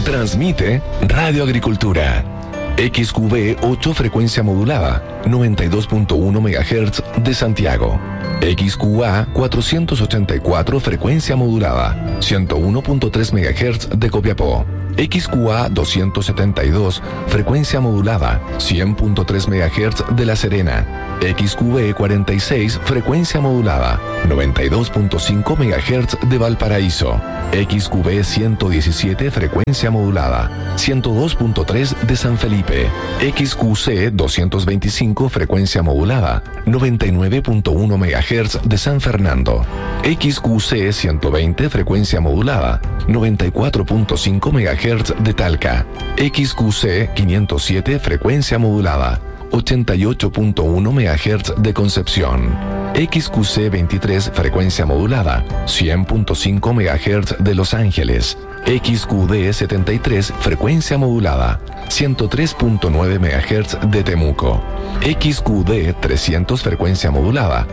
Transmite Radio Agricultura. XQB 8 frecuencia modulada, 92.1 MHz de Santiago. XQA 484 frecuencia modulada, 101.3 MHz de Copiapó. XQA 272 frecuencia modulada, 100.3 MHz de La Serena. XQB 46 frecuencia modulada, 92.5 MHz de Valparaíso. XQB 117 frecuencia modulada, 102.3 de San Felipe. XQC 225 frecuencia modulada, 99.1 MHz de San Fernando. XQC 120 frecuencia modulada, 94.5 MHz de Talca. XQC 507 frecuencia modulada, 88.1 MHz de Concepción. XQC 23 frecuencia modulada, 100.5 MHz de Los Ángeles. XQD 73 frecuencia modulada, 103.9 MHz de Temuco. XQD 300 frecuencia modulada,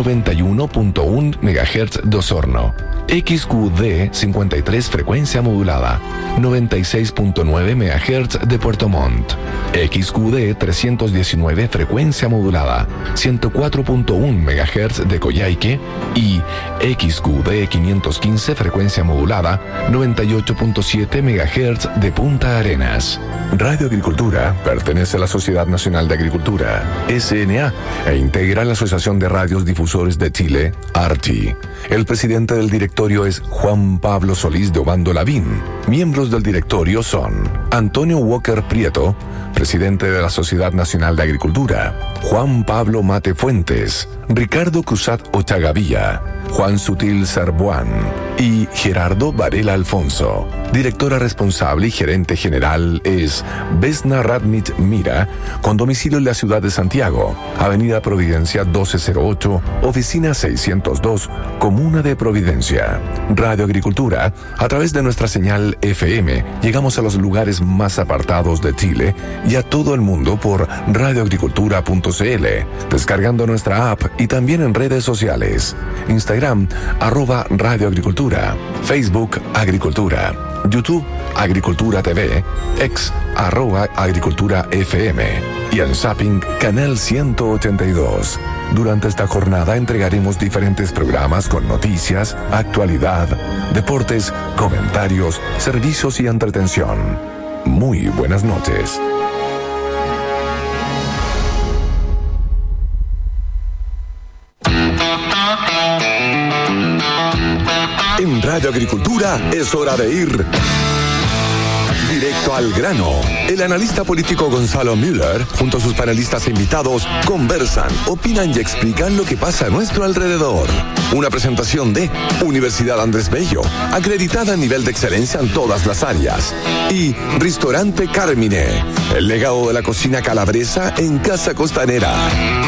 91.1 MHz de Osorno. XQD 53 frecuencia modulada, 96.9 MHz de Puerto Montt. XQD 319 frecuencia modulada, 104.1 MHz de Coyhaique. Y XQD 515 frecuencia modulada, 98.7 MHz de Punta Arenas. Radio Agricultura pertenece a la Sociedad Nacional de Agricultura, SNA, e integra la Asociación de Radios Difusores de Chile, ARTI. El presidente del directorio es Juan Pablo Solís de Obando Lavín. Miembros del directorio son Antonio Walker Prieto, presidente de la Sociedad Nacional de Agricultura; Juan Pablo Mate Fuentes; Ricardo Cruzat Ochagavía; Juan Sutil Sarbuán y Gerardo Varela Alfonso. Directora responsable y gerente general es Vesna Radnich Mira, con domicilio en la ciudad de Santiago, Avenida Providencia 1208, Oficina 602, Comuna de Providencia. Radio Agricultura, a través de nuestra señal FM, llegamos a los lugares más apartados de Chile y a todo el mundo por radioagricultura.cl, descargando nuestra app y también en redes sociales. Instagram, @radioagricultura, Facebook, Agricultura, YouTube, Agricultura TV, X, @Agricultura FM y en Zapping, Canal 182. Durante esta jornada entregaremos diferentes programas con noticias, actualidad, deportes, comentarios, servicios y entretención. Muy buenas noches. En Radio Agricultura es hora de ir directo al grano. El analista político Gonzalo Müller, junto a sus panelistas e invitados, conversan, opinan y explican lo que pasa a nuestro alrededor. Una presentación de Universidad Andrés Bello, acreditada a nivel de excelencia en todas las áreas. Y Ristorante Carmine, el legado de la cocina calabresa en Casa Costanera.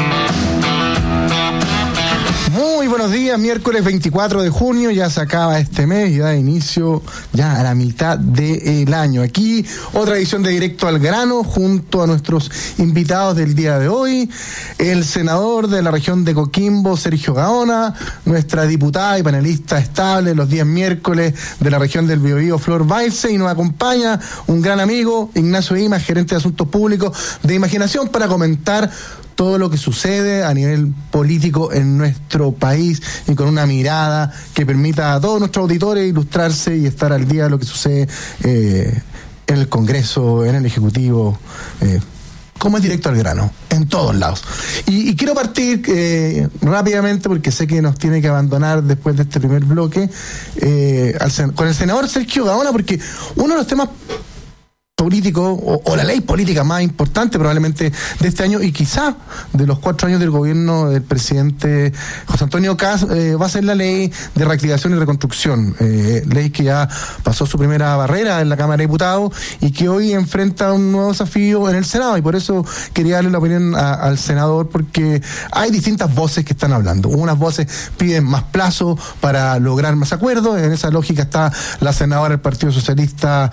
Muy buenos días, miércoles 24 de junio, ya se acaba este mes y da inicio ya a la mitad del año. Aquí otra edición de Directo al Grano junto a nuestros invitados del día de hoy, el senador de la región de Coquimbo, Sergio Gaona, nuestra diputada y panelista estable los días miércoles de la región del Biobío, Flor Bailce, y nos acompaña un gran amigo, Ignacio Imas, gerente de Asuntos Públicos de Imaginación, para comentar todo lo que sucede a nivel político en nuestro país y con una mirada que permita a todos nuestros auditores ilustrarse y estar al día de lo que sucede en el Congreso, en el Ejecutivo, como es Directo al Grano, en todos lados. Y quiero partir rápidamente, porque sé que nos tiene que abandonar después de este primer bloque, con el senador Sergio Gaona, porque uno de los temas político o la ley política más importante probablemente de este año y quizá de los 4 años del gobierno del presidente José Antonio Kast, va a ser la ley de reactivación y reconstrucción, ley que ya pasó su primera barrera en la Cámara de Diputados y que hoy enfrenta un nuevo desafío en el Senado, y por eso quería darle la opinión al senador, porque hay distintas voces que están hablando. Unas voces piden más plazo para lograr más acuerdos. En esa lógica está la senadora del Partido Socialista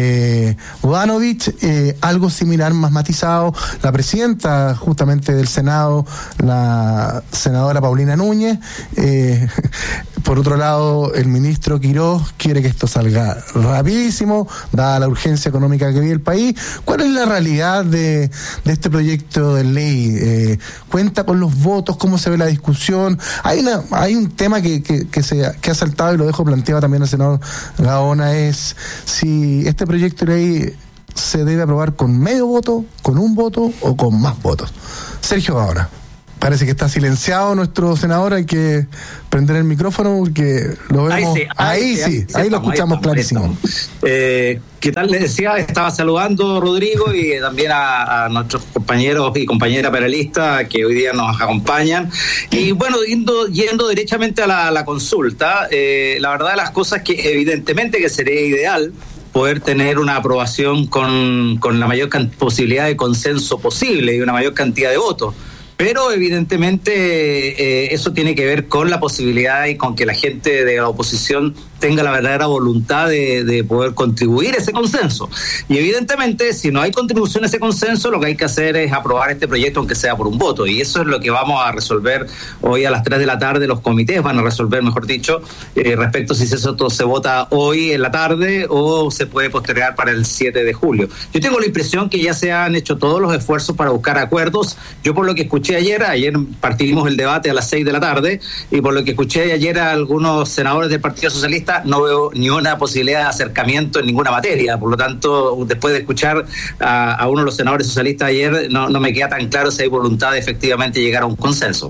algo similar, más matizado, la presidenta justamente del Senado, la senadora Paulina Núñez, Por otro lado, el ministro Quirós quiere que esto salga rapidísimo, dada la urgencia económica que vive el país. ¿Cuál es la realidad de este proyecto de ley? ¿Cuenta con los votos? ¿Cómo se ve la discusión? Hay un tema que ha saltado y lo dejo planteado también al senador Gaona, es si este proyecto de ley se debe aprobar con medio voto, con un voto o con más votos. Sergio Gaona. Parece que está silenciado nuestro senador, hay que prender el micrófono porque lo vemos. Ahí lo escuchamos clarísimo. ¿Qué tal? Les decía, estaba saludando a Rodrigo y también a nuestros compañeros y compañeras panelistas que hoy día nos acompañan. Y bueno, yendo derechamente a la consulta, la verdad de las cosas que evidentemente que sería ideal poder tener una aprobación con la mayor posibilidad de consenso posible y una mayor cantidad de votos. Pero evidentemente eso tiene que ver con la posibilidad y con que la gente de la oposición tenga la verdadera voluntad de poder contribuir a ese consenso. Y evidentemente, si no hay contribución a ese consenso, lo que hay que hacer es aprobar este proyecto aunque sea por un voto. Y eso es lo que vamos a resolver hoy a las 3 de la tarde. Los comités van a resolver, mejor dicho, respecto si eso se vota hoy en la tarde o se puede postergar para el 7 de julio. Yo tengo la impresión que ya se han hecho todos los esfuerzos para buscar acuerdos. Yo por lo que escuché ayer partimos el debate a las 6 de la tarde, y por lo que escuché ayer a algunos senadores del Partido Socialista, no veo ni una posibilidad de acercamiento en ninguna materia. Por lo tanto, después de escuchar a uno de los senadores socialistas ayer, no me queda tan claro si hay voluntad de efectivamente llegar a un consenso.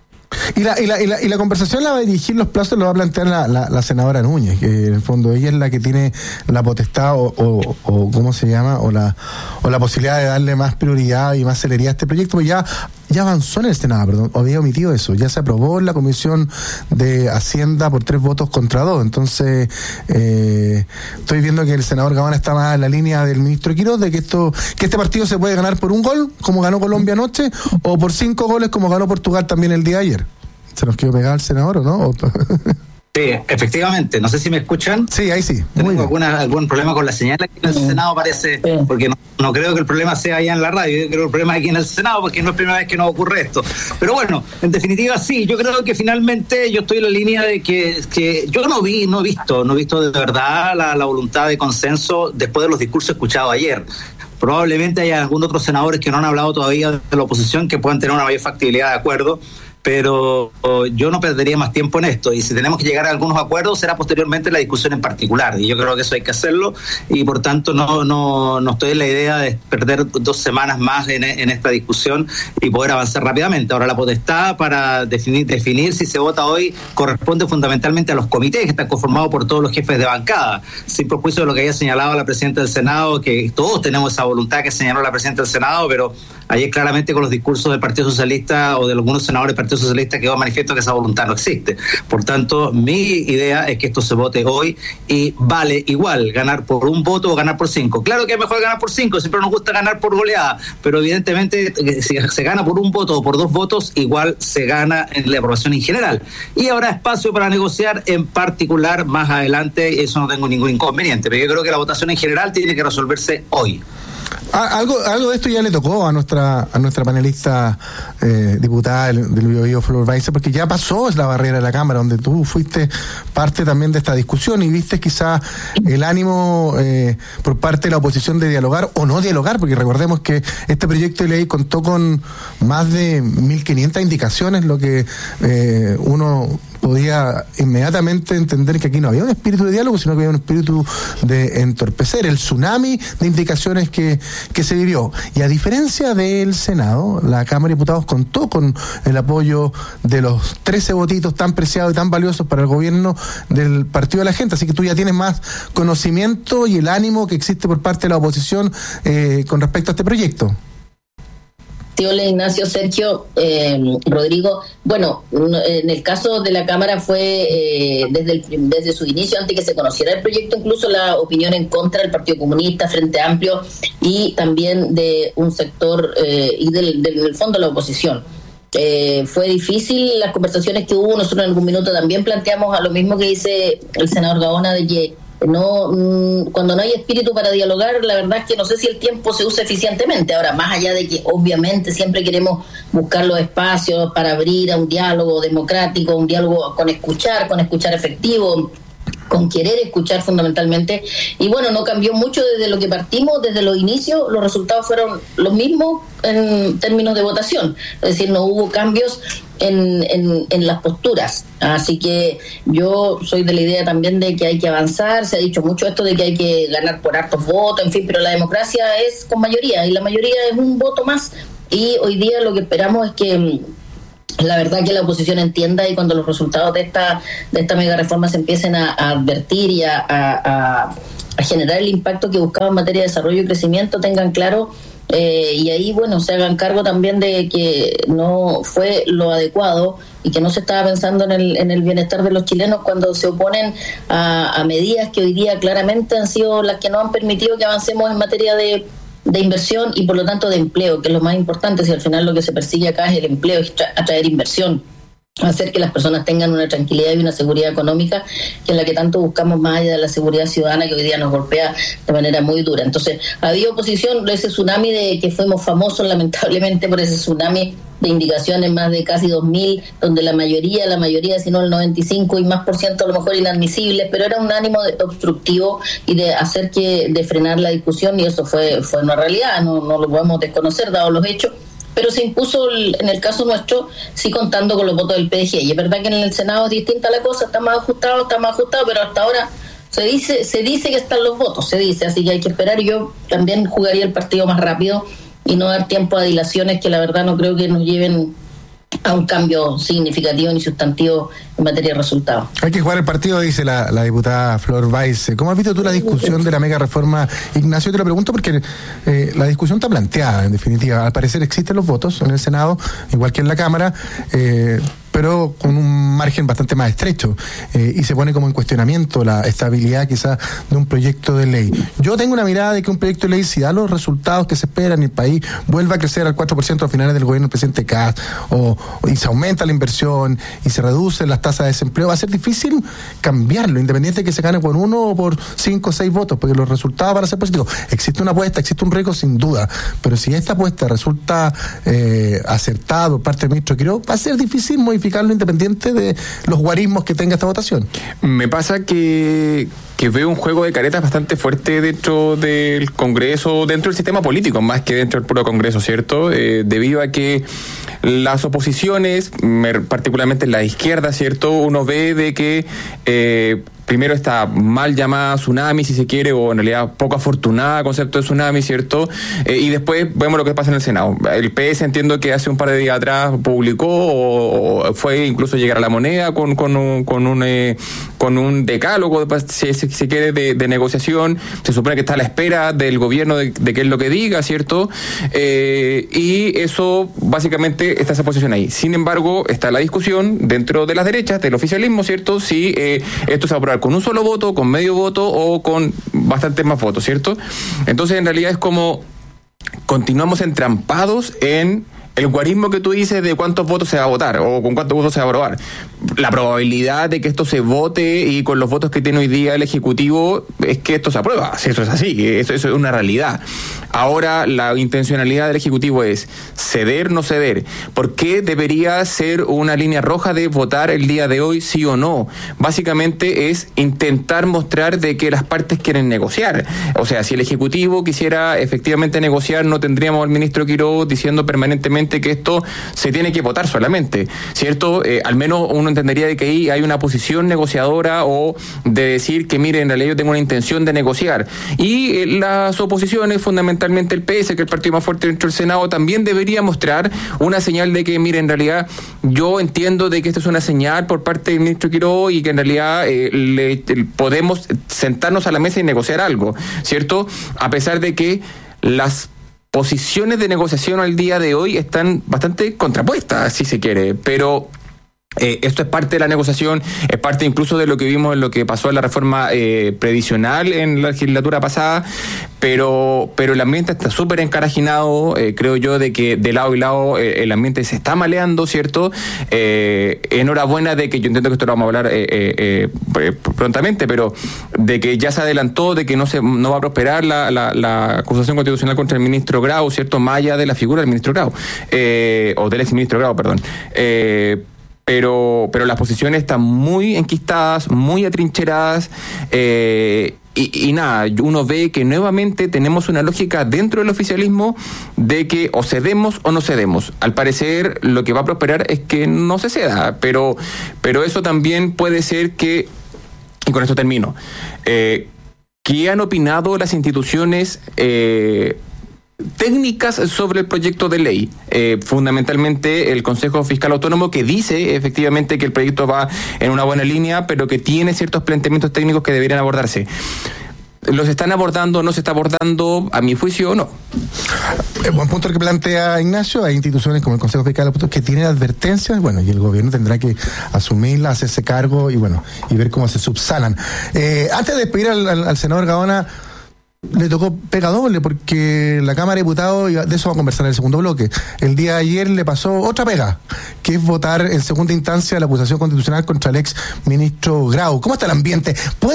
Y la conversación la va a dirigir, los plazos lo va a plantear la senadora Núñez, que en el fondo ella es la que tiene la potestad o ¿cómo se llama? O la posibilidad de darle más prioridad y más celeridad a este proyecto, pues ya avanzó en el Senado, perdón, había omitido eso, ya se aprobó en la Comisión de Hacienda por 3 votos contra 2, entonces estoy viendo que el senador Gaona está más en la línea del ministro Quirós, de que este partido se puede ganar por un gol, como ganó Colombia anoche, o por 5 goles, como ganó Portugal también el día de ayer. ¿Se nos quedó pegado el senador o no? Sí, efectivamente. No sé si me escuchan. Sí, ahí sí. Tengo algún problema con la señal aquí en el Senado, parece, porque no creo que el problema sea allá en la radio. Yo creo que el problema es aquí en el Senado, porque no es primera vez que nos ocurre esto. Pero bueno, en definitiva sí, yo creo que finalmente yo estoy en la línea de que yo no he visto de verdad la voluntad de consenso después de los discursos escuchados ayer. Probablemente haya algunos otros senadores que no han hablado todavía de la oposición que puedan tener una mayor factibilidad de acuerdo, pero yo no perdería más tiempo en esto, y si tenemos que llegar a algunos acuerdos será posteriormente la discusión en particular, y yo creo que eso hay que hacerlo, y por tanto no estoy en la idea de perder 2 semanas más en esta discusión y poder avanzar rápidamente. Ahora, la potestad para definir si se vota hoy corresponde fundamentalmente a los comités que están conformados por todos los jefes de bancada, sin perjuicio de lo que haya señalado la presidenta del Senado, que todos tenemos esa voluntad que señaló la presidenta del Senado, pero ayer claramente con los discursos del Partido Socialista o de algunos senadores del Partido Socialista quedó manifiesto que esa voluntad no existe. Por tanto, mi idea es que esto se vote hoy y vale igual ganar por un voto o ganar por 5. Claro que es mejor ganar por 5, siempre nos gusta ganar por goleada, pero evidentemente si se gana por un voto o por 2 votos, igual se gana en la aprobación en general. Y habrá espacio para negociar en particular más adelante, eso no tengo ningún inconveniente, pero yo creo que la votación en general tiene que resolverse hoy. Algo de esto ya le tocó a nuestra panelista diputada del Biobío, Flor Weiser, porque ya pasó la barrera de la Cámara, donde tú fuiste parte también de esta discusión y viste quizás el ánimo por parte de la oposición de dialogar o no dialogar, porque recordemos que este proyecto de ley contó con más de 1.500 indicaciones, lo que uno podía inmediatamente entender que aquí no había un espíritu de diálogo, sino que había un espíritu de entorpecer el tsunami de indicaciones que se vivió. Y a diferencia del Senado, la Cámara de Diputados contó con el apoyo de los 13 votitos tan preciados y tan valiosos para el gobierno del Partido de la Gente, así que tú ya tienes más conocimiento y el ánimo que existe por parte de la oposición con respecto a este proyecto. Hola Ignacio, Sergio, Rodrigo. Bueno, en el caso de la Cámara fue desde su inicio, antes que se conociera el proyecto, incluso la opinión en contra del Partido Comunista, Frente Amplio y también de un sector y del fondo de la oposición. Fue difícil las conversaciones que hubo. Nosotros en algún minuto también planteamos a lo mismo que dice el senador Gaona, de que cuando no hay espíritu para dialogar, la verdad es que no sé si el tiempo se usa eficientemente. Ahora, más allá de que obviamente siempre queremos buscar los espacios para abrir a un diálogo democrático, un diálogo con escuchar efectivo, con querer escuchar fundamentalmente, y bueno, no cambió mucho desde lo que partimos, desde los inicios, los resultados fueron los mismos en términos de votación, es decir, no hubo cambios en las posturas, así que yo soy de la idea también de que hay que avanzar. Se ha dicho mucho esto de que hay que ganar por hartos votos, en fin, pero la democracia es con mayoría, y la mayoría es un voto más, y hoy día lo que esperamos es que la verdad que la oposición entienda, y cuando los resultados de esta mega reforma se empiecen a advertir y a generar el impacto que buscaba en materia de desarrollo y crecimiento, tengan claro, y ahí bueno, se hagan cargo también de que no fue lo adecuado y que no se estaba pensando en el bienestar de los chilenos cuando se oponen a medidas que hoy día claramente han sido las que no han permitido que avancemos en materia de inversión y por lo tanto de empleo, que es lo más importante. Si al final lo que se persigue acá es el empleo, es atraer inversión, hacer que las personas tengan una tranquilidad y una seguridad económica, que es la que tanto buscamos, más allá de la seguridad ciudadana que hoy día nos golpea de manera muy dura. Entonces, había oposición, ese tsunami de que fuimos famosos lamentablemente por ese tsunami de indicaciones, más de casi 2.000, donde la mayoría, si no el 95 y más % a lo mejor inadmisibles, pero era un ánimo obstructivo y de hacer de frenar la discusión, y eso fue una realidad, no lo podemos desconocer dados los hechos, pero se impuso en el caso nuestro, sí, contando con los votos del PDG, y es verdad que en el Senado es distinta la cosa, está más ajustado, pero hasta ahora se dice que están los votos, así que hay que esperar. Yo también jugaría el partido más rápido y no dar tiempo a dilaciones que la verdad no creo que nos lleven a un cambio significativo ni sustantivo en materia de resultados. Hay que jugar el partido, dice la diputada Flor Weiss. ¿Cómo has visto tú la discusión de la mega reforma, Ignacio? Te lo pregunto porque la discusión está planteada, en definitiva. Al parecer existen los votos en el Senado, igual que en la Cámara, pero con un margen bastante más estrecho, y se pone como en cuestionamiento la estabilidad quizás de un proyecto de ley. Yo tengo una mirada de que un proyecto de ley, si da los resultados que se esperan y el país vuelva a crecer al 4% a finales del gobierno del presidente Kast, y se aumenta la inversión y se reducen las tasas de desempleo, va a ser difícil cambiarlo, independiente de que se gane por 1 o por 5 o 6 votos, porque los resultados van a ser positivos. Existe una apuesta, existe un riesgo sin duda, pero si esta apuesta resulta acertada por parte del ministro Quiroz, va a ser difícil modificarlo independiente de los guarismos que tenga esta votación. Me pasa que veo un juego de caretas bastante fuerte dentro del Congreso, dentro del sistema político, más que dentro del puro Congreso, ¿cierto? Debido a que las oposiciones, particularmente la izquierda, ¿cierto? Uno ve de que primero esta mal llamada tsunami, si se quiere, o en realidad poco afortunada concepto de tsunami, ¿cierto? Y después vemos lo que pasa en el Senado. El PS, entiendo que hace un par de días atrás publicó, o fue incluso llegar a la moneda con un decálogo, si se quiere, de negociación. Se supone que está a la espera del gobierno de qué es lo que diga, ¿cierto? Y eso, básicamente, está esa posición ahí. Sin embargo, está la discusión dentro de las derechas, del oficialismo, ¿cierto? Si esto se va a aprobar con un solo voto, con medio voto o con bastantes más votos, ¿cierto? Entonces, en realidad es como continuamos entrampados en el guarismo que tú dices de cuántos votos se va a votar o con cuántos votos se va a aprobar. La probabilidad de que esto se vote y con los votos que tiene hoy día el Ejecutivo es que esto se aprueba. Si eso es así, eso es una realidad. Ahora, la intencionalidad del Ejecutivo es ceder, no ceder. ¿Por qué debería ser una línea roja de votar el día de hoy, sí o no? Básicamente es intentar mostrar de que las partes quieren negociar. O sea, si el Ejecutivo quisiera efectivamente negociar, no tendríamos al ministro Quiroz diciendo permanentemente que esto se tiene que votar solamente, ¿cierto? Al menos uno entendería de que ahí hay una posición negociadora o de decir que, mire, en realidad yo tengo una intención de negociar. Y las oposiciones, fundamentalmente el PS, que es el partido más fuerte dentro del Senado, también debería mostrar una señal de que, mire, en realidad yo entiendo de que esto es una señal por parte del ministro Quiroz y que en realidad podemos sentarnos a la mesa y negociar algo, ¿cierto? A pesar de que las posiciones de negociación al día de hoy están bastante contrapuestas, si se quiere, pero Esto es parte de la negociación, es parte incluso de lo que vimos en lo que pasó en la reforma previsional en la legislatura pasada, pero el ambiente está súper encarajinado, creo yo, de que de lado y lado el ambiente se está maleando, ¿cierto? Enhorabuena de que, yo entiendo que esto lo vamos a hablar prontamente, pero de que ya se adelantó, de que no va a prosperar la acusación constitucional contra el ministro Grau, ¿cierto? Más allá de la figura del ministro Grau, o del exministro Grau, perdón. Pero las posiciones están muy enquistadas, muy atrincheradas, y nada, uno ve que nuevamente tenemos una lógica dentro del oficialismo de que o cedemos o no cedemos. Al parecer lo que va a prosperar es que no se ceda, pero eso también puede ser que, y con esto termino, que han opinado las instituciones técnicas sobre el proyecto de ley, fundamentalmente el Consejo Fiscal Autónomo, que dice efectivamente que el proyecto va en una buena línea, pero que tiene ciertos planteamientos técnicos que deberían abordarse. ¿Los están abordando o no se está abordando? A mi juicio, no. Buen punto el que plantea Ignacio. Hay instituciones como el Consejo Fiscal que tienen advertencias, bueno, y el gobierno tendrá que asumirlas, hacerse cargo y ver cómo se subsanan. Antes de despedir al senador Gaona, le tocó pega doble, porque la Cámara de Diputados, y de eso va a conversar en el segundo bloque, el día de ayer le pasó otra pega, que es votar en segunda instancia la acusación constitucional contra el ex ministro Grau. ¿Cómo está el ambiente?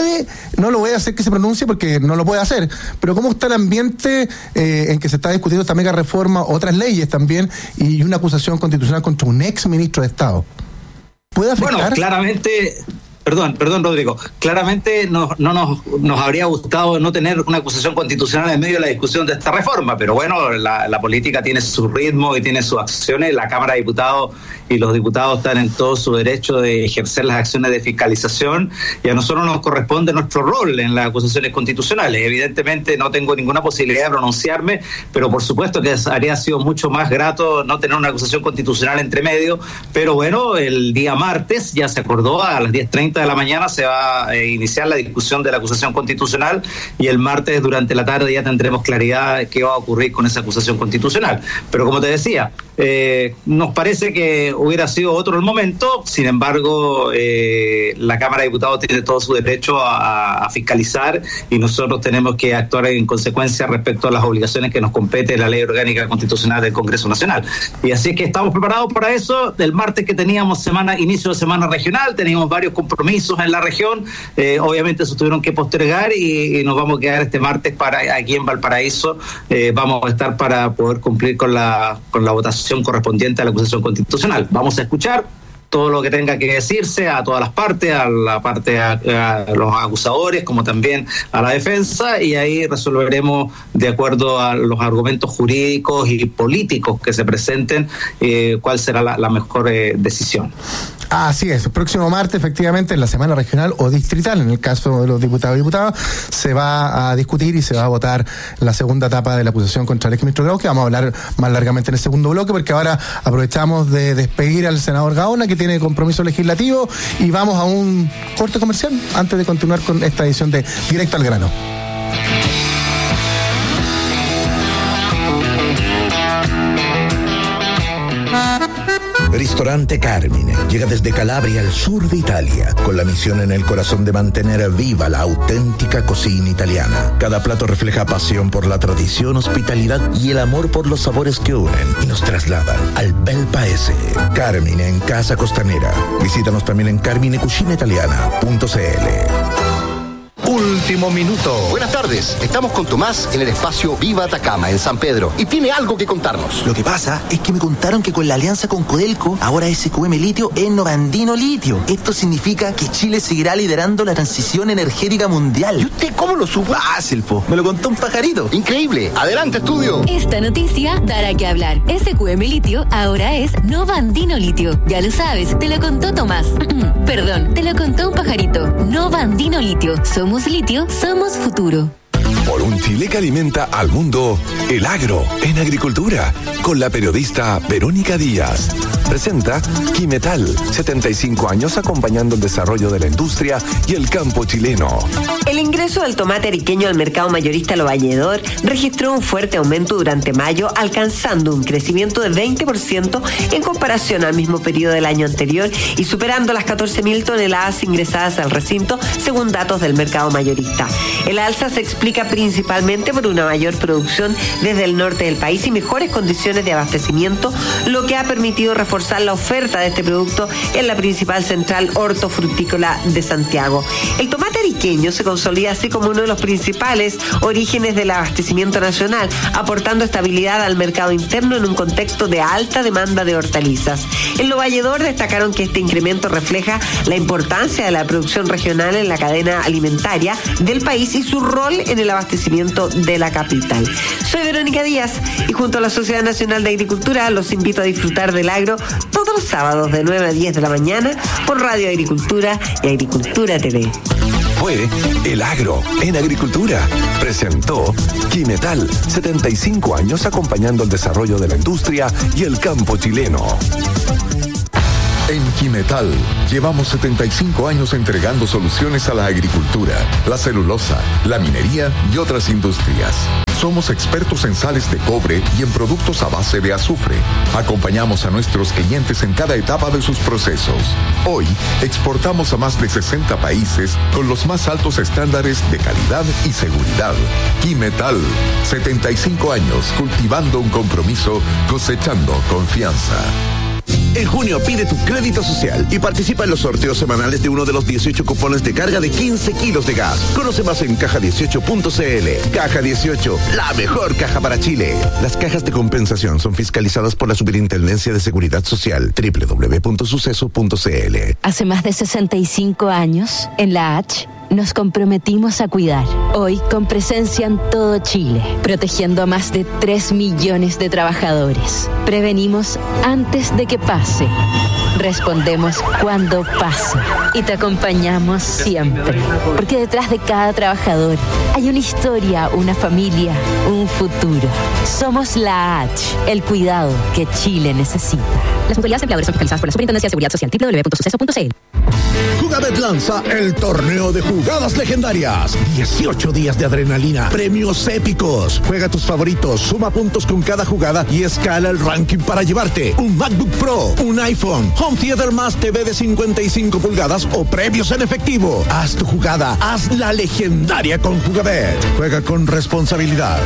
No lo voy a hacer que se pronuncie porque no lo puede hacer, pero ¿cómo está el ambiente en que se está discutiendo esta mega reforma, otras leyes también, y una acusación constitucional contra un ex ministro de Estado? ¿Puede afectar? Bueno, claramente... Perdón, Rodrigo. Claramente no nos habría gustado no tener una acusación constitucional en medio de la discusión de esta reforma, pero bueno, la política tiene su ritmo y tiene sus acciones. La Cámara de Diputados y los diputados están en todo su derecho de ejercer las acciones de fiscalización, y a nosotros nos corresponde nuestro rol en las acusaciones constitucionales. Evidentemente no tengo ninguna posibilidad de pronunciarme, pero por supuesto que habría sido mucho más grato no tener una acusación constitucional entre medio, pero bueno, el día martes ya se acordó, a las 10:30 de la mañana se va a iniciar la discusión de la acusación constitucional, y el martes durante la tarde ya tendremos claridad de qué va a ocurrir con esa acusación constitucional. Pero como te decía, nos parece que hubiera sido otro el momento. Sin embargo, la Cámara de Diputados tiene todo su derecho a fiscalizar, y nosotros tenemos que actuar en consecuencia respecto a las obligaciones que nos compete la Ley Orgánica Constitucional del Congreso Nacional. Y así es que estamos preparados para eso. Del martes que teníamos inicio de semana regional, teníamos varios compromisos en la región, obviamente se tuvieron que postergar, y nos vamos a quedar este martes aquí en Valparaíso. Vamos a estar para poder cumplir con la votación correspondiente a la acusación constitucional. Vamos a escuchar todo lo que tenga que decirse a todas las partes, a los acusadores como también a la defensa, y ahí resolveremos de acuerdo a los argumentos jurídicos y políticos que se presenten cuál será la mejor decisión. Así es, el próximo martes, efectivamente, en la semana regional o distrital, en el caso de los diputados y diputadas, se va a discutir y se va a votar la segunda etapa de la acusación contra el exministro Grau, que vamos a hablar más largamente en el segundo bloque, porque ahora aprovechamos de despedir al senador Gaona, que tiene compromiso legislativo, y vamos a un corte comercial antes de continuar con esta edición de Directo al Grano. Ristorante Carmine llega desde Calabria al sur de Italia, con la misión en el corazón de mantener viva la auténtica cocina italiana. Cada plato refleja pasión por la tradición, hospitalidad y el amor por los sabores que unen y nos trasladan al bel paese. Carmine en Casa Costanera. Visítanos también en carminecucinaitaliana.cl. Último minuto. Buenas tardes, estamos con Tomás en el espacio Viva Atacama, en San Pedro, y tiene algo que contarnos. Lo que pasa es que me contaron que con la alianza con Codelco, ahora SQM Litio es Novandino Litio. Esto significa que Chile seguirá liderando la transición energética mundial. ¿Y usted cómo lo supo? Fácil, po. Me lo contó un pajarito. Increíble. Adelante, estudio. Esta noticia dará que hablar. SQM Litio ahora es Novandino Litio. Ya lo sabes, te lo contó Tomás. Perdón, te lo contó un pajarito. Novandino Litio. Somos litio, somos futuro. Por un Chile que alimenta al mundo, el agro en agricultura, con la periodista Verónica Díaz. presenta Quimetal, 75 años acompañando el desarrollo de la industria y el campo chileno. El ingreso del tomate ariqueño al mercado mayorista Lo Valledor registró un fuerte aumento durante mayo, alcanzando un crecimiento de 20% en comparación al mismo periodo del año anterior y superando las 14.000 toneladas ingresadas al recinto, según datos del mercado mayorista. El alza se explica principalmente por una mayor producción desde el norte del país y mejores condiciones de abastecimiento, lo que ha permitido reforzar la oferta de este producto en la principal central hortofrutícola de Santiago. El tomate ariqueño se consolida así como uno de los principales orígenes del abastecimiento nacional, aportando estabilidad al mercado interno en un contexto de alta demanda de hortalizas. En Lo Valledor destacaron que este incremento refleja la importancia de la producción regional en la cadena alimentaria del país y su rol en el abastecimiento de la capital. Soy Verónica Díaz y junto a la Sociedad Nacional de Agricultura los invito a disfrutar del agro todos los sábados de 9 a 10 de la mañana por Radio Agricultura y Agricultura TV. Fue El Agro en Agricultura. Presentó Quimetal, 75 años acompañando el desarrollo de la industria y el campo chileno. En Quimetal llevamos 75 años entregando soluciones a la agricultura, la celulosa, la minería y otras industrias. Somos expertos en sales de cobre y en productos a base de azufre. Acompañamos a nuestros clientes en cada etapa de sus procesos. Hoy exportamos a más de 60 países con los más altos estándares de calidad y seguridad. Quimetal, 75 años cultivando un compromiso, cosechando confianza. En junio pide tu crédito social y participa en los sorteos semanales de uno de los 18 cupones de carga de 15 kilos de gas. Conoce más en caja18.cl. Caja 18, la mejor caja para Chile. Las cajas de compensación son fiscalizadas por la Superintendencia de Seguridad Social. www.suceso.cl. Hace más de 65 años, en la H, nos comprometimos a cuidar. Hoy, con presencia en todo Chile, protegiendo a más de 3 millones de trabajadores. Prevenimos antes de que pase. Respondemos cuando pasa. Y te acompañamos siempre. Porque detrás de cada trabajador hay una historia, una familia, un futuro. Somos la H, el cuidado que Chile necesita. Las mutualidades empleadores son fiscalizadas por la Superintendencia de Seguridad Social. www.suceso.cl. Jugabet lanza el torneo de jugadas legendarias. 18 días de adrenalina, premios épicos. Juega tus favoritos, suma puntos con cada jugada y escala el ranking para llevarte un MacBook Pro, un iPhone, Home Theater más TV de 55 pulgadas o premios en efectivo. Haz tu jugada, hazla legendaria con Jugabet. Juega con responsabilidad.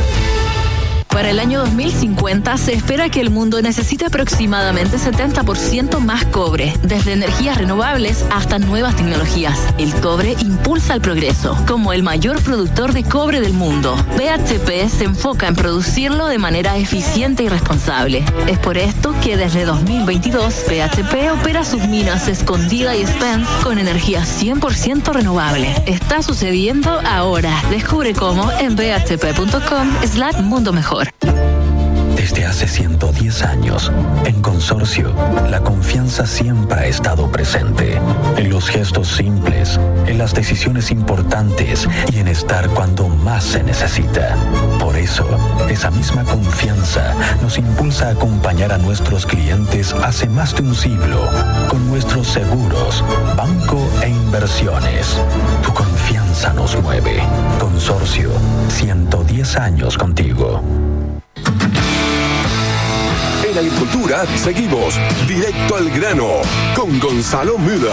Para el año 2050 se espera que el mundo necesite aproximadamente 70% más cobre, desde energías renovables hasta nuevas tecnologías. El cobre impulsa el progreso. Como el mayor productor de cobre del mundo, BHP se enfoca en producirlo de manera eficiente y responsable. Es por esto que desde 2022 BHP opera sus minas Escondida y Spence con energía 100% renovable. Está sucediendo ahora. Descubre cómo en bhp.com/mundo mejor. Desde hace 110 años, en Consorcio, la confianza siempre ha estado presente. En los gestos simples, en las decisiones importantes y en estar cuando más se necesita. Por eso, esa misma confianza nos impulsa a acompañar a nuestros clientes hace más de un siglo con nuestros seguros, banco e inversiones. Tu confianza nos mueve. Consorcio, 110 años contigo. En Agricultura seguimos directo al grano con Gonzalo Müller.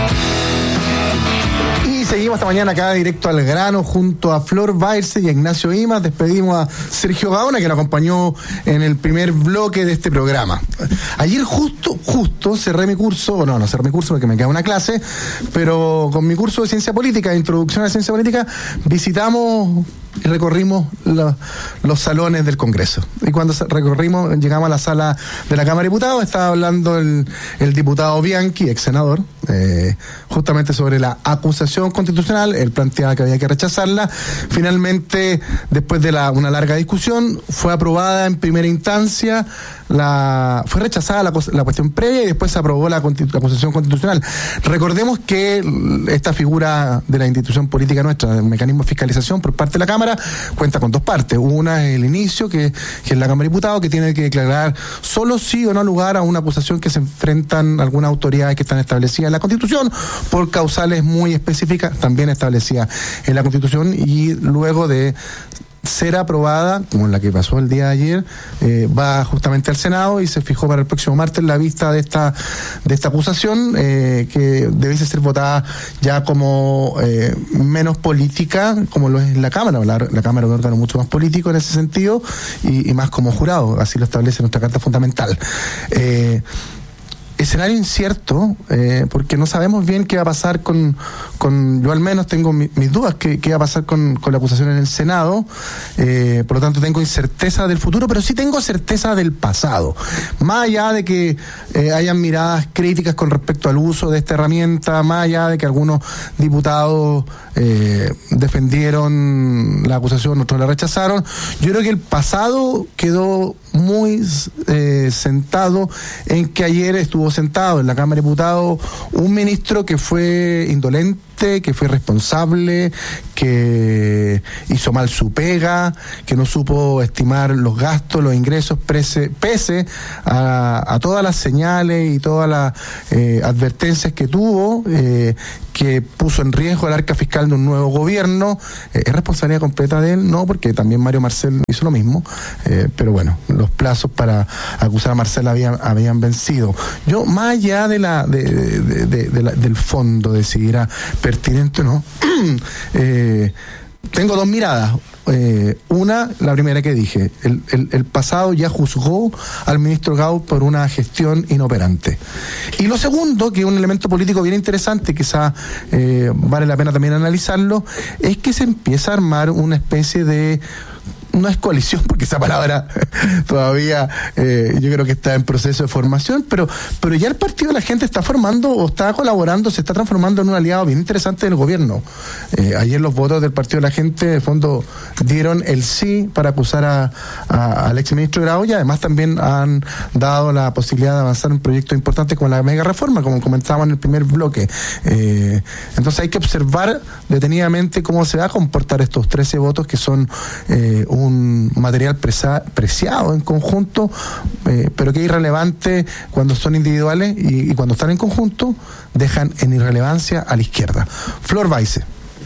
Y seguimos esta mañana acá directo al grano junto a Flor Bairse y a Ignacio Imas. Despedimos a Sergio Gaona, que nos acompañó en el primer bloque de este programa. Ayer justo cerré mi curso, no cerré mi curso porque me queda una clase, pero con mi curso de Ciencia Política, de Introducción a la Ciencia Política, visitamos y recorrimos los salones del Congreso. Y cuando recorrimos, llegamos a la sala de la Cámara de Diputados, estaba hablando el diputado Bianchi, ex senador, justamente sobre la acusación constitucional. Él planteaba que había que rechazarla. Finalmente, después de una larga discusión, fue aprobada en primera instancia, fue rechazada la cuestión previa y después se aprobó la acusación constitucional. Recordemos que esta figura de la institución política nuestra, el mecanismo de fiscalización por parte de la Cámara, cuenta con dos partes. Una es el inicio, que es la Cámara de Diputados, que tiene que declarar solo sí o no lugar a una acusación que se enfrentan algunas autoridades que están establecidas en la Constitución por causales muy específicas, también establecidas en la Constitución, y luego de ser aprobada, como la que pasó el día de ayer, va justamente al Senado y se fijó para el próximo martes la vista de esta acusación, que debiese ser votada ya como menos política, como lo es la Cámara. La Cámara es un órgano mucho más político en ese sentido y más como jurado, así lo establece nuestra Carta Fundamental. Escenario incierto, porque no sabemos bien qué va a pasar con yo al menos tengo mis dudas, qué va a pasar con la acusación en el Senado, por lo tanto tengo incerteza del futuro, pero sí tengo certeza del pasado. Más allá de que hayan miradas críticas con respecto al uso de esta herramienta, más allá de que algunos diputados defendieron la acusación, otros la rechazaron, yo creo que el pasado quedó muy sentado en que ayer estuvo sentado en la Cámara de Diputados un ministro que fue indolente, que fue irresponsable, que hizo mal su pega, que no supo estimar los gastos, los ingresos, pese a todas las señales y todas las advertencias que tuvo, que puso en riesgo el arca fiscal de un nuevo gobierno. ¿Es responsabilidad completa de él? No, porque también Mario Marcel hizo lo mismo, pero bueno, los plazos para acusar a Marcel habían vencido. Yo, más allá del fondo, de si era pertinente o no, tengo dos miradas. Una, la primera que dije, el pasado ya juzgó al ministro Gaut por una gestión inoperante. Y lo segundo, que es un elemento político bien interesante, quizá vale la pena también analizarlo, es que se empieza a armar una especie de, no es coalición, porque esa palabra todavía yo creo que está en proceso de formación, pero ya el Partido de la Gente está formando o está colaborando, se está transformando en un aliado bien interesante del gobierno. Ayer los votos del Partido de la Gente, de fondo, dieron el sí para acusar al exministro Grau, y además también han dado la posibilidad de avanzar en proyectos importantes como la mega reforma, como comentábamos en el primer bloque. Entonces hay que observar detenidamente cómo se va a comportar estos 13 votos, que son un material preciado en conjunto, pero que es irrelevante cuando son individuales, y cuando están en conjunto dejan en irrelevancia a la izquierda. Flor Baise.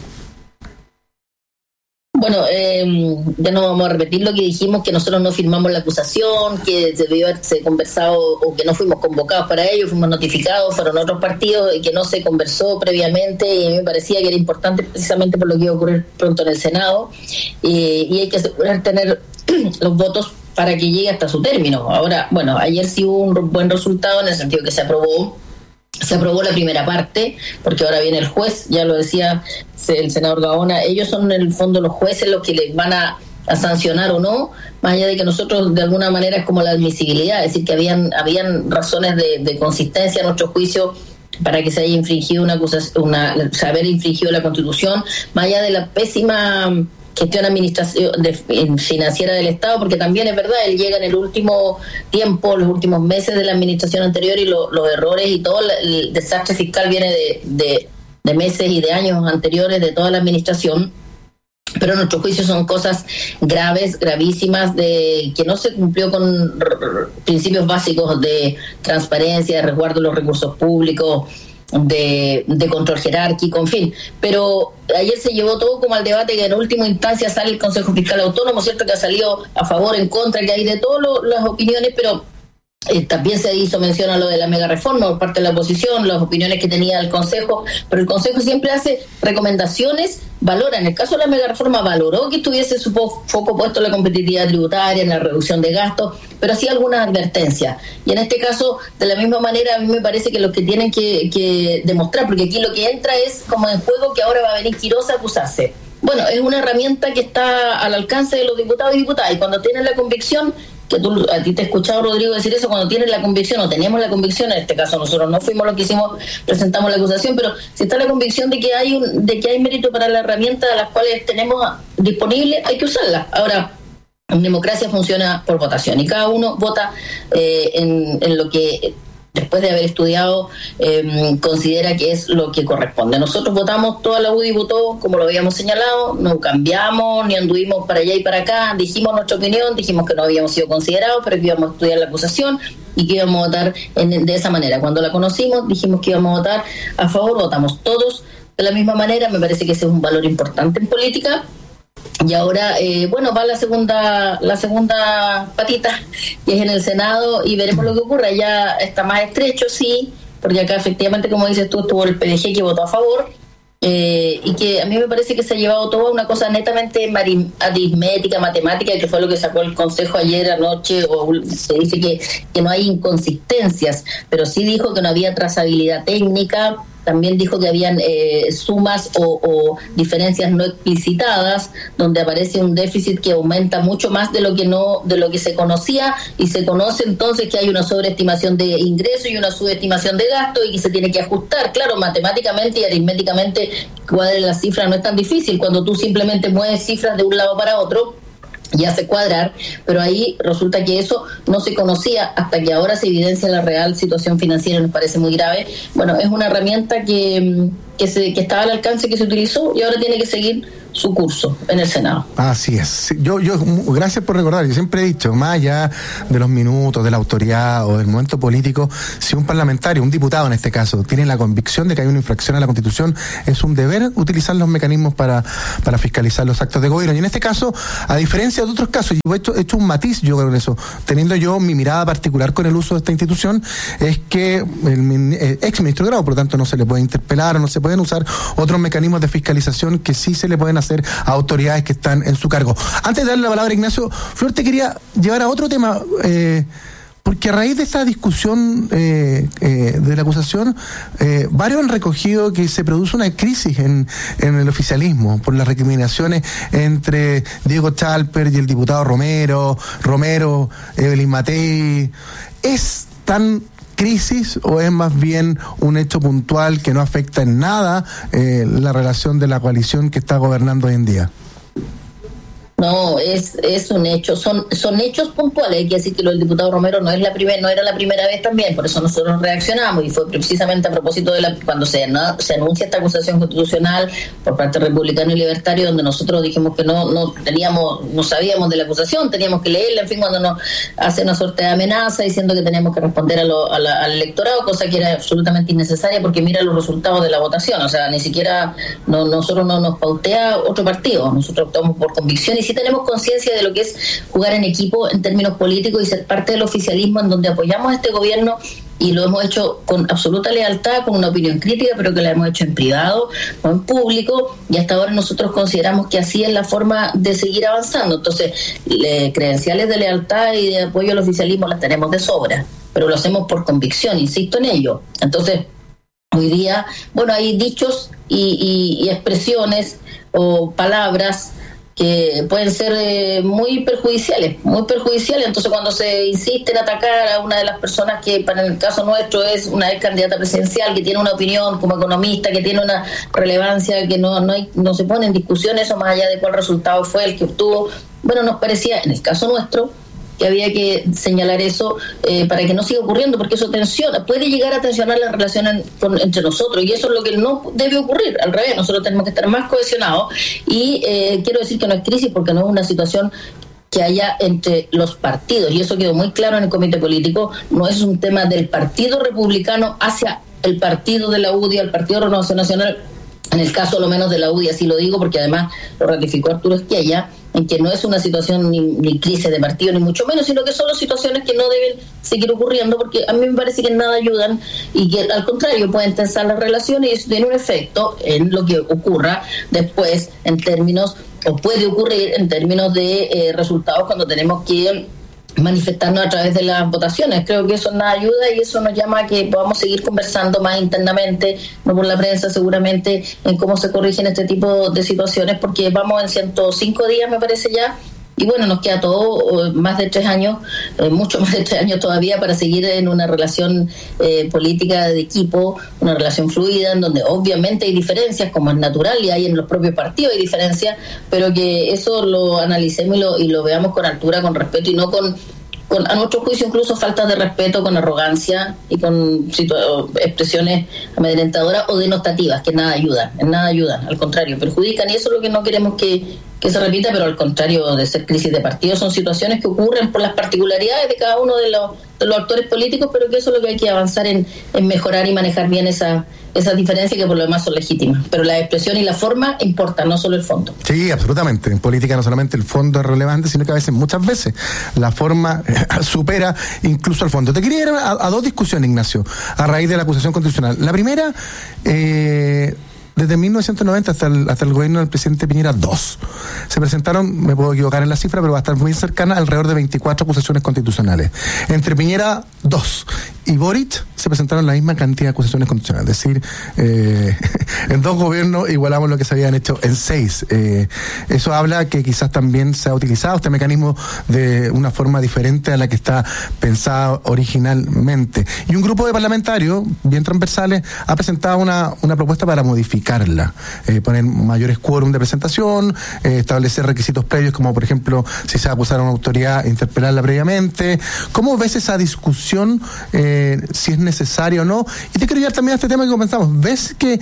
Bueno, ya no vamos a repetir lo que dijimos, que nosotros no firmamos la acusación, que debió haberse conversado o que no fuimos convocados para ello, fuimos notificados, fueron otros partidos y que no se conversó previamente, y me parecía que era importante precisamente por lo que iba a ocurrir pronto en el Senado, y hay que asegurar tener los votos para que llegue hasta su término. Ahora, bueno, ayer sí hubo un buen resultado en el sentido que se aprobó la primera parte, porque ahora viene el juez, ya lo decía el senador Gaona, ellos son en el fondo los jueces los que les van a sancionar o no, más allá de que nosotros de alguna manera es como la admisibilidad, es decir, que habían razones de consistencia en nuestro juicio para que se haya infringido haber infringido la Constitución, más allá de la pésima gestión financiera del Estado, porque también es verdad, él llega en el último tiempo, los últimos meses de la administración anterior, y los errores y todo el desastre fiscal viene de meses y de años anteriores de toda la administración. Pero en nuestro juicio son cosas graves, gravísimas, de que no se cumplió con principios básicos de transparencia, de resguardo de los recursos públicos, de control jerárquico, en fin. Pero ayer se llevó todo como al debate, que en última instancia sale el Consejo Fiscal Autónomo, ¿cierto?, que ha salido a favor, en contra, que hay de todas las opiniones, pero también se hizo mención a lo de la mega reforma por parte de la oposición, las opiniones que tenía el Consejo, pero el Consejo siempre hace recomendaciones, valora. En el caso de la mega reforma valoró que estuviese su foco puesto en la competitividad tributaria, en la reducción de gastos, pero hacía algunas advertencias. Y en este caso, de la misma manera, a mí me parece que los que tienen que demostrar, porque aquí lo que entra es como en juego que ahora va a venir Quiroz a acusarse. Bueno, es una herramienta que está al alcance de los diputados y diputadas, y cuando tienen la convicción que a ti te he escuchado, Rodrigo, decir eso cuando tienes la convicción, o tenemos la convicción, en este caso nosotros no fuimos los que presentamos la acusación, pero si está la convicción de que hay mérito para la herramienta a las cuales tenemos disponible, hay que usarla. Ahora, en democracia funciona por votación y cada uno vota en lo que, después de haber estudiado, considera que es lo que corresponde. Nosotros votamos, toda la UDI votó como lo habíamos señalado, no cambiamos ni anduvimos para allá y para acá, dijimos nuestra opinión, dijimos que no habíamos sido considerados, pero que íbamos a estudiar la acusación y que íbamos a votar de esa manera. Cuando la conocimos dijimos que íbamos a votar a favor, votamos todos de la misma manera. Me parece que ese es un valor importante en política. Y ahora, va la segunda patita, que es en el Senado, y veremos lo que ocurre. Ya está más estrecho, sí, porque acá efectivamente, como dices tú, estuvo el PDG que votó a favor, y que a mí me parece que se ha llevado todo a una cosa netamente aritmética, matemática, que fue lo que sacó el Consejo ayer anoche, o se dice que no hay inconsistencias, pero sí dijo que no había trazabilidad técnica. También dijo que habían sumas o diferencias no explicitadas, donde aparece un déficit que aumenta mucho más de lo que se conocía, y se conoce entonces que hay una sobreestimación de ingresos y una subestimación de gasto, y que se tiene que ajustar. Claro, matemáticamente y aritméticamente cuadrar las cifras no es tan difícil. Cuando tú simplemente mueves cifras de un lado para otro, ya hace cuadrar, pero ahí resulta que eso no se conocía hasta que ahora se evidencia la real situación financiera. Nos parece muy grave. Bueno, es una herramienta que estaba al alcance, que se utilizó, y ahora tiene que seguir su curso en el Senado. Así es. Yo gracias por recordar. Yo siempre he dicho, más allá de los minutos, de la autoridad o del momento político, si un parlamentario, un diputado en este caso, tiene la convicción de que hay una infracción a la Constitución, es un deber utilizar los mecanismos para fiscalizar los actos de gobierno. Y en este caso, a diferencia de otros casos, y he hecho un matiz yo creo en eso, teniendo yo mi mirada particular con el uso de esta institución, es que el ex ministro Grau, por lo tanto, no se le puede interpelar o no se pueden usar otros mecanismos de fiscalización que sí se le pueden hacer a autoridades que están en su cargo. Antes de darle la palabra a Ignacio, Flor, te quería llevar a otro tema, porque a raíz de esa discusión de la acusación, varios han recogido que se produce una crisis en el oficialismo por las recriminaciones entre Diego Chalper y el diputado Romero, Evelyn Matei. ¿Es tan crisis o es más bien un hecho puntual que no afecta en nada la relación de la coalición que está gobernando hoy en día? No, es un hecho, son hechos puntuales. Hay que decir que lo del diputado Romero no era la primera vez también, por eso nosotros reaccionamos, y fue precisamente a propósito de cuando se anuncia esta acusación constitucional por parte republicano y libertario, donde nosotros dijimos que no sabíamos de la acusación, teníamos que leerla, en fin, cuando nos hace una suerte de amenaza diciendo que teníamos que responder al electorado, cosa que era absolutamente innecesaria, porque mira los resultados de la votación, o sea, ni siquiera nosotros no nos pautea otro partido, nosotros optamos por convicción, y sí tenemos conciencia de lo que es jugar en equipo en términos políticos y ser parte del oficialismo, en donde apoyamos a este gobierno, y lo hemos hecho con absoluta lealtad, con una opinión crítica, pero que la hemos hecho en privado, no en público, y hasta ahora nosotros consideramos que así es la forma de seguir avanzando. Entonces, credenciales de lealtad y de apoyo al oficialismo las tenemos de sobra, pero lo hacemos por convicción, insisto en ello. Entonces, hoy día, hay dichos y expresiones o palabras que pueden ser muy perjudiciales. Entonces, cuando se insiste en atacar a una de las personas que, para el caso nuestro, es una ex candidata presidencial, que tiene una opinión como economista, que tiene una relevancia que no se pone en discusión eso, más allá de cuál resultado fue el que obtuvo, nos parecía, en el caso nuestro, que había que señalar eso para que no siga ocurriendo, porque eso puede llegar a tensionar la relación entre nosotros, y eso es lo que no debe ocurrir. Al revés, nosotros tenemos que estar más cohesionados, y quiero decir que no es crisis porque no es una situación que haya entre los partidos, y eso quedó muy claro en el comité político. No es un tema del Partido Republicano hacia el partido de la UDI, al Partido de Renovación Nacional. En el caso, lo menos, de la UDI, así lo digo, porque además lo ratificó Arturo Esquiella, en que no es una situación ni crisis de partido, ni mucho menos, sino que son situaciones que no deben seguir ocurriendo, porque a mí me parece que en nada ayudan, y que al contrario pueden tensar las relaciones, y eso tiene un efecto en lo que ocurra después en términos, o puede ocurrir en términos de resultados, cuando tenemos que manifestarnos a través de las votaciones. Creo que eso nada ayuda, y eso nos llama a que podamos seguir conversando más internamente, no por la prensa seguramente, en cómo se corrigen este tipo de situaciones, porque vamos en 105 días, me parece ya, Y bueno, nos queda todo más de 3 años, mucho más de 3 años todavía para seguir en una relación política de equipo, una relación fluida, en donde obviamente hay diferencias, como es natural, y hay en los propios partidos hay diferencias, pero que eso lo analicemos y lo veamos con altura, con respeto, y no con a nuestro juicio incluso faltas de respeto, con arrogancia y con expresiones amedrentadoras o denotativas, que en nada ayudan, al contrario, perjudican, y eso es lo que no queremos que se repita, pero al contrario de ser crisis de partido, son situaciones que ocurren por las particularidades de cada uno de los actores políticos, pero que eso es lo que hay que avanzar en mejorar y manejar bien esas diferencias, que por lo demás son legítimas. Pero la expresión y la forma importan, no solo el fondo. Sí, absolutamente. En política no solamente el fondo es relevante, sino que muchas veces, la forma supera incluso al fondo. Te quería ir a 2 discusiones, Ignacio, a raíz de la acusación constitucional. La primera, desde 1990 hasta el gobierno del presidente Piñera, 2. Se presentaron, me puedo equivocar en la cifra, pero va a estar muy cercana, alrededor de 24 acusaciones constitucionales. Entre Piñera, 2. Y Boric se presentaron la misma cantidad de acusaciones constitucionales. Es decir, en 2 gobiernos igualamos lo que se habían hecho en 6. Eso habla que quizás también se ha utilizado este mecanismo de una forma diferente a la que está pensada originalmente. Y un grupo de parlamentarios, bien transversales, ha presentado una propuesta para modificarla. Poner mayores quórum de presentación, establecer requisitos previos, como por ejemplo, si se va a acusar a una autoridad, interpelarla previamente. ¿Cómo ves esa discusión? Si es necesario o no. Y te quiero llevar también a este tema que comenzamos. ¿Ves que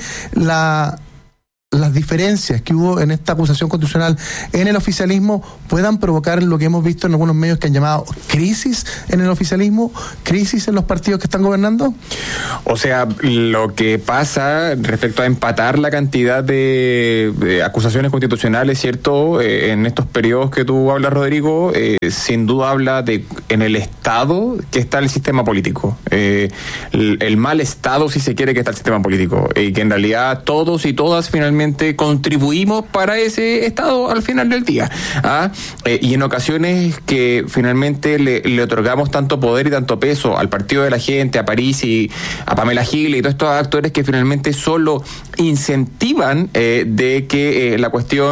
las diferencias que hubo en esta acusación constitucional en el oficialismo puedan provocar lo que hemos visto en algunos medios que han llamado crisis en el oficialismo, crisis en los partidos que están gobernando? O sea, lo que pasa respecto a empatar la cantidad de acusaciones constitucionales, ¿cierto? En estos periodos que tú hablas, Rodrigo, sin duda habla de en el estado que está el sistema político, el mal estado, si se quiere, que está el sistema político, y que en realidad todos y todas finalmente contribuimos para ese estado al final del día, y en ocasiones que finalmente le otorgamos tanto poder y tanto peso al Partido de la Gente, a París y a Pamela Giles y todos estos actores que finalmente solo incentivan de que la cuestión